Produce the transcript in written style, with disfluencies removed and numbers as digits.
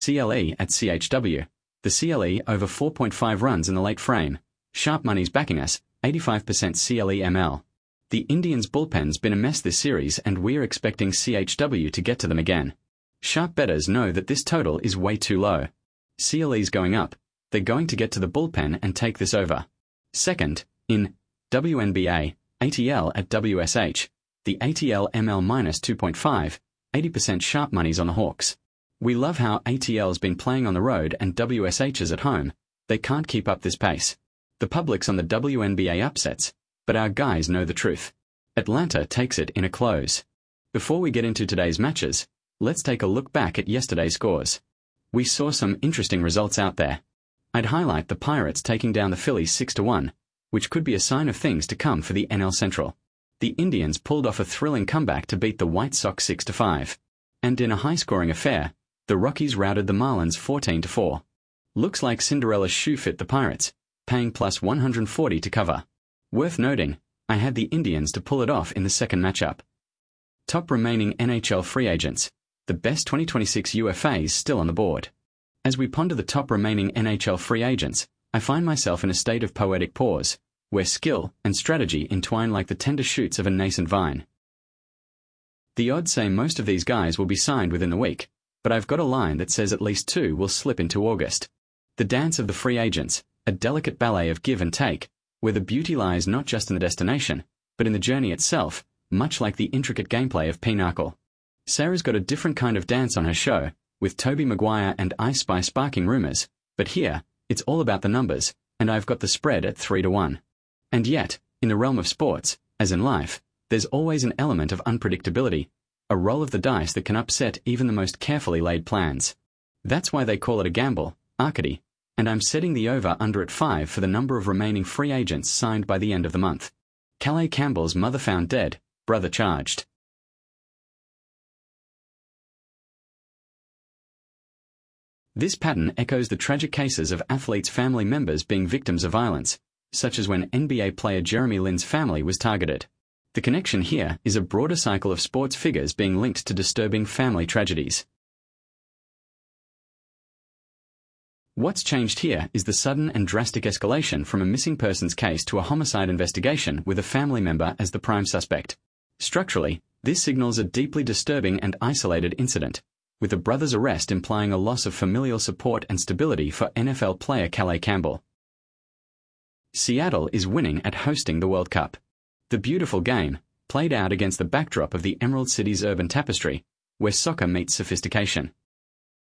CLE at CHW. The CLE over 4.5 runs in the late frame. Sharp money's backing us, 85% CLE ML. The Indians' bullpen's been a mess this series and we're expecting CHW to get to them again. Sharp bettors know that this total is way too low. CLE's going up. They're going to get to the bullpen and take this over. Second, in WNBA, ATL at WSH. The ATL ML minus 2.5, 80% sharp money's on the Hawks. We love how ATL's been playing on the road and WSH's at home. They can't keep up this pace. The public's on the WNBA upsets, but our guys know the truth. Atlanta takes it in a close. Before we get into today's matches, let's take a look back at yesterday's scores. We saw some interesting results out there. I'd highlight the Pirates taking down the Phillies 6-1, which could be a sign of things to come for the NL Central. The Indians pulled off a thrilling comeback to beat the White Sox 6-5. And in a high-scoring affair, the Rockies routed the Marlins 14-4. Looks like Cinderella's shoe fit the Pirates, paying plus 140 to cover. Worth noting, I had the Indians to pull it off in the second matchup. Top remaining NHL free agents. The best 2026 UFAs still on the board. As we ponder the top remaining NHL free agents, I find myself in a state of poetic pause, where skill and strategy entwine like the tender shoots of a nascent vine. The odds say most of these guys will be signed within the week, but I've got a line that says at least 2 will slip into August. The dance of the free agents, a delicate ballet of give and take, where the beauty lies not just in the destination, but in the journey itself, much like the intricate gameplay of Pinochle. Sarah's got a different kind of dance on her show, with Tobey Maguire and Ice Spice sparking rumors, but here, it's all about the numbers, and I've got the spread at 3-1. And yet, in the realm of sports, as in life, there's always an element of unpredictability, a roll of the dice that can upset even the most carefully laid plans. That's why they call it a gamble, Arcady, and I'm setting the over-under at 5 for the number of remaining free agents signed by the end of the month. Calais Campbell's mother found dead, brother charged. This pattern echoes the tragic cases of athletes' family members being victims of violence, such as when NBA player Jeremy Lin's family was targeted. The connection here is a broader cycle of sports figures being linked to disturbing family tragedies. What's changed here is the sudden and drastic escalation from a missing persons case to a homicide investigation with a family member as the prime suspect. Structurally, this signals a deeply disturbing and isolated incident, with the brother's arrest implying a loss of familial support and stability for NFL player Calais Campbell. Seattle is winning at hosting the World Cup. The beautiful game, played out against the backdrop of the Emerald City's urban tapestry, where soccer meets sophistication.